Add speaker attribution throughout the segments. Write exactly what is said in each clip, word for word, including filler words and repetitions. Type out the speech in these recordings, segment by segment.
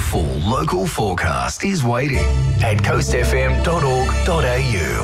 Speaker 1: full local forecast is waiting at coast f m dot org dot a u.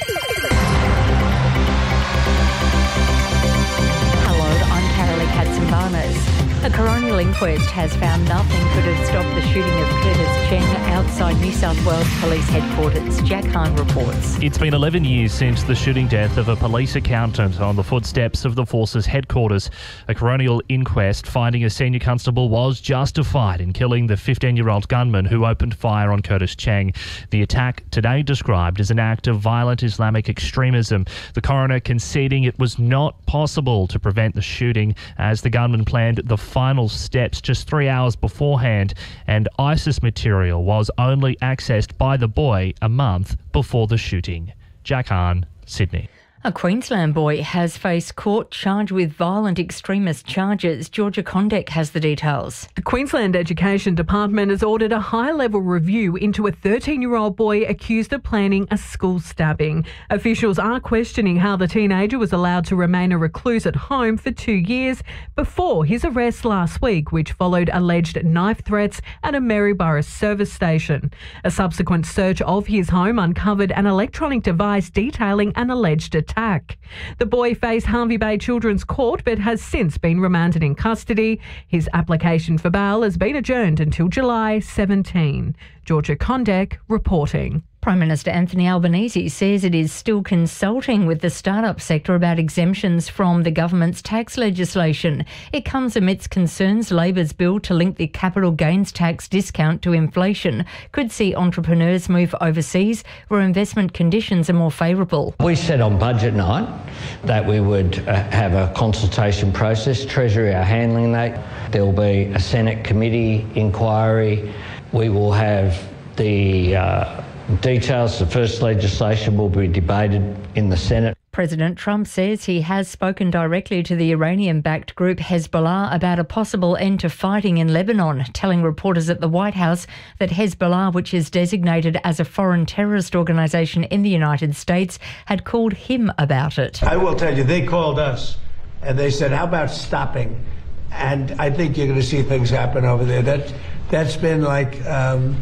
Speaker 2: Hello, I'm Carolee Katzenbarnes. A coronial inquest has found nothing could have stopped the shooting of Curtis Cheng outside New South Wales Police Headquarters. Jack Hahn reports.
Speaker 3: It's been eleven years since the shooting death of a police accountant on the footsteps of the force's headquarters. A coronial inquest finding a senior constable was justified in killing the fifteen-year-old gunman who opened fire on Curtis Cheng. The attack today described as an act of violent Islamic extremism. The coroner conceding it was not possible to prevent the shooting as the gunman planned the final steps just three hours beforehand, and ISIS material was only accessed by the boy a month before the shooting. Jack Hahn, Sydney.
Speaker 2: A Queensland boy has faced court charged with violent extremist charges. Georgia Condek has the details.
Speaker 4: The Queensland Education Department has ordered a high-level review into a thirteen-year-old boy accused of planning a school stabbing. Officials are questioning how the teenager was allowed to remain a recluse at home for two years before his arrest last week, which followed alleged knife threats at a Maryborough service station. A subsequent search of his home uncovered an electronic device detailing an alleged attack. Attack. The boy faced Harvey Bay Children's Court but has since been remanded in custody. His application for bail has been adjourned until July seventeenth. Georgia Condek reporting.
Speaker 2: Prime Minister Anthony Albanese says it is still consulting with the startup sector about exemptions from the government's tax legislation. It comes amidst concerns Labor's bill to link the capital gains tax discount to inflation could see entrepreneurs move overseas where investment conditions are more favourable.
Speaker 5: We said on budget night that we would uh, have a consultation process. Treasury are handling that. There will be a Senate committee inquiry. We will have the uh, details. The first legislation will be debated in the Senate.
Speaker 2: President Trump says he has spoken directly to the Iranian-backed group Hezbollah about a possible end to fighting in Lebanon, telling reporters at the White House that Hezbollah, which is designated as a foreign terrorist organisation in the United States, had called him about it.
Speaker 6: I will tell you, they called us and they said, how about stopping? And I think you're going to see things happen over there. That, that's been like um,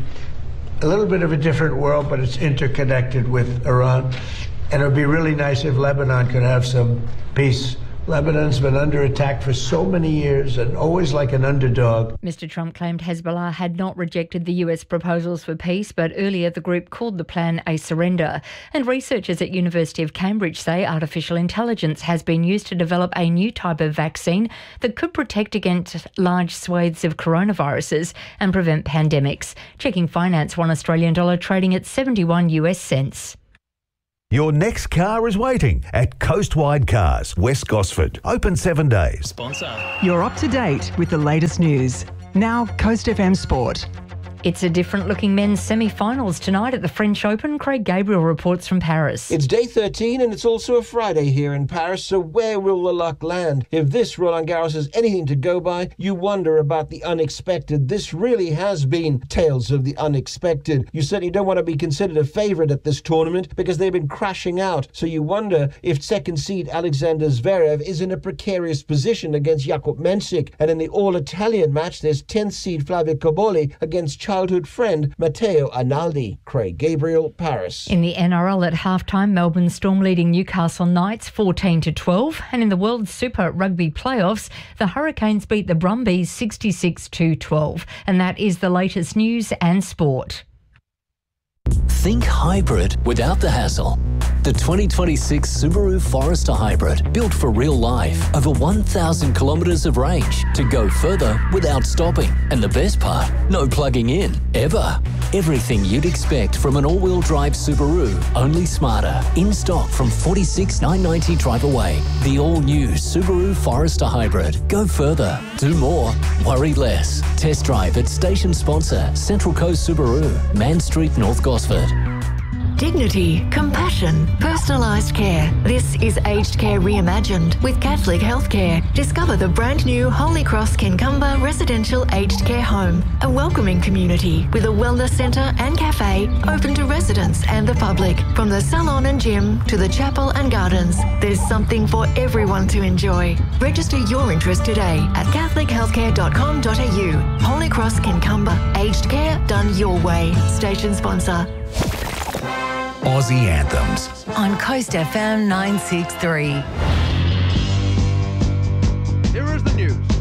Speaker 6: a little bit of a different world, but it's interconnected with Iran. And it would be really nice if Lebanon could have some peace. Lebanon's been under attack for so many years and always like an underdog.
Speaker 2: Mister Trump claimed Hezbollah had not rejected the U S proposals for peace, but earlier the group called the plan a surrender. And researchers at University of Cambridge say artificial intelligence has been used to develop a new type of vaccine that could protect against large swathes of coronaviruses and prevent pandemics. Checking Finance, one Australian dollar trading at seventy-one U S cents.
Speaker 7: Your next car is waiting at Coastwide Cars, West Gosford. Open seven days.
Speaker 8: Sponsor.
Speaker 9: You're up to date with the latest news. Now, Coast F M Sport.
Speaker 2: It's a different-looking men's semi-finals tonight at the French Open. Craig Gabriel reports from Paris.
Speaker 10: It's day thirteen and it's also a Friday here in Paris, so where will the luck land? If this Roland Garros is anything to go by, you wonder about the unexpected. This really has been tales of the unexpected. You certainly don't want to be considered a favourite at this tournament because they've been crashing out, so you wonder if second seed Alexander Zverev is in a precarious position against Jakub Mensik, and in the all-Italian match there's tenth seed Flavio Cobolli against Charles childhood friend Matteo Analdi. Craig Gabriel, Paris.
Speaker 2: In the N R L at halftime, Melbourne Storm leading Newcastle Knights fourteen to twelve, and in the World Super Rugby playoffs, the Hurricanes beat the Brumbies sixty-six to twelve. And that is the latest news and sport.
Speaker 11: Think hybrid without the hassle. The twenty twenty-six Subaru Forester Hybrid, built for real life. Over one thousand kilometres of range to go further without stopping. And the best part, no plugging in, ever. Everything you'd expect from an all-wheel drive Subaru, only smarter. In stock from forty-six thousand nine hundred ninety drive away. The all-new Subaru Forester Hybrid. Go further, do more, worry less. Test drive at station sponsor Central Coast Subaru, Man Street, North Gosford.
Speaker 12: Dignity, compassion, personalised care. This is Aged Care Reimagined with Catholic Healthcare. Discover the brand new Holy Cross Kincumber Residential Aged Care Home, a welcoming community with a wellness centre and cafe open to residents and the public. From the salon and gym to the chapel and gardens, there's something for everyone to enjoy. Register your interest today at catholic healthcare dot com dot a u. Holy Cross Kincumber. Aged care done your way. Station sponsor.
Speaker 1: Aussie Anthems
Speaker 8: on Coast F M nine six three.
Speaker 13: Here is the news.